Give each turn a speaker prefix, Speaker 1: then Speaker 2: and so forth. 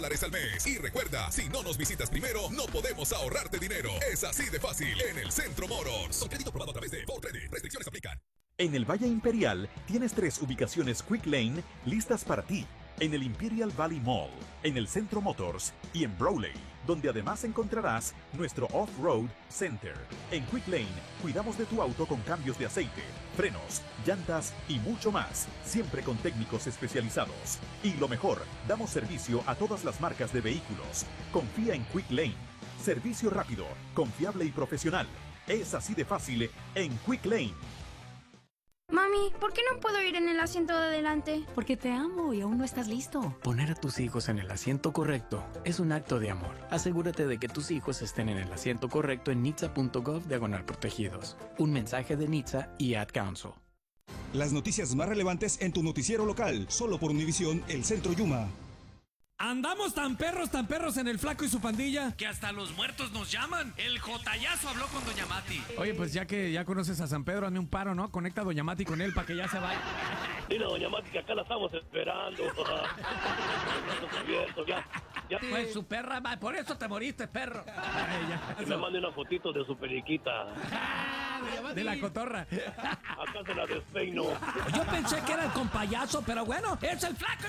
Speaker 1: al mes. Y recuerda, si no nos visitas primero, no podemos ahorrarte dinero. Es así de fácil en el Centro Motors. Con crédito aprobado a través de Ford Credit. Restricciones aplican.
Speaker 2: En el Valle Imperial tienes 3 ubicaciones Quick Lane listas para ti. En el Imperial Valley Mall, en el Centro Motors y en Brawley, donde además encontrarás nuestro Off-Road Center. En Quick Lane, cuidamos de tu auto con cambios de aceite, frenos, llantas y mucho más, siempre con técnicos especializados. Y lo mejor, damos servicio a todas las marcas de vehículos. Confía en Quick Lane. Servicio rápido, confiable y profesional. Es así de fácil en Quick Lane.
Speaker 3: Mami, ¿por qué no puedo ir en el asiento de adelante?
Speaker 4: Porque te amo y aún no estás listo.
Speaker 5: Poner a tus hijos en el asiento correcto es un acto de amor. Asegúrate de que tus hijos estén en el asiento correcto en nitsa.gov/protegidos. Un mensaje de NHTSA y Ad Council.
Speaker 6: Las noticias más relevantes en tu noticiero local, solo por Univisión, el Centro Yuma.
Speaker 7: Andamos tan perros en el Flaco y su pandilla que hasta los muertos nos llaman. El jotallazo habló con Doña Mati. Oye, pues ya que ya conoces a San Pedro, hazme un paro, ¿no? Conecta a Doña Mati con él para que ya se vaya.
Speaker 8: Dile a Doña Mati que acá la estamos esperando. Ya.
Speaker 7: Pues su perra, por eso te moriste, perro.
Speaker 8: Que me mande una fotito de su periquita.
Speaker 7: De la cotorra.
Speaker 8: Acá se la despeino.
Speaker 7: Yo pensé que era el compayazo, pero bueno, es el Flaco